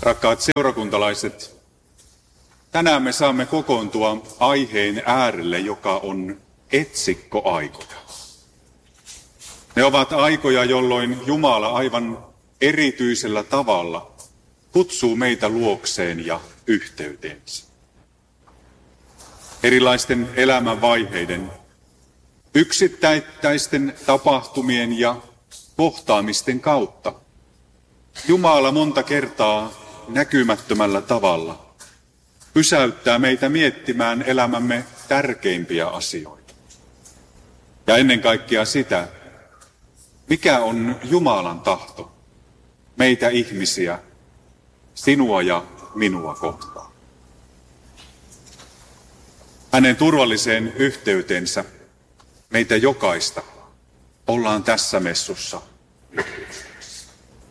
Rakkaat seurakuntalaiset, tänään me saamme kokoontua aiheen äärelle, joka on etsikkoaikoja. Ne ovat aikoja, jolloin Jumala aivan erityisellä tavalla kutsuu meitä luokseen ja yhteyteensä. Erilaisten elämänvaiheiden, yksittäisten tapahtumien ja kohtaamisten kautta Jumala monta kertaa näkymättömällä tavalla pysäyttää meitä miettimään elämämme tärkeimpiä asioita. Ja ennen kaikkea sitä, mikä on Jumalan tahto meitä ihmisiä, sinua ja minua kohtaan. Hänen turvalliseen yhteytensä meitä jokaista ollaan tässä messussa